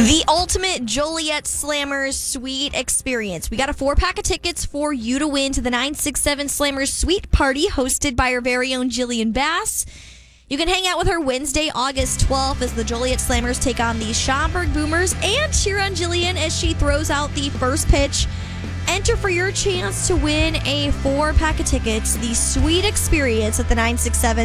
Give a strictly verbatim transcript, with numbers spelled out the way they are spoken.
The ultimate Joliet Slammers Suite experience. We got a four-pack of tickets for you to win to the nine six seven Slammers Suite Party hosted by our very own Jillian Bass. You can hang out with her Wednesday, August twelfth as the Joliet Slammers take on the Schaumburg Boomers and cheer on Jillian as she throws out the first pitch. Enter for your chance to win a four-pack of tickets, the Suite experience at the nine six seven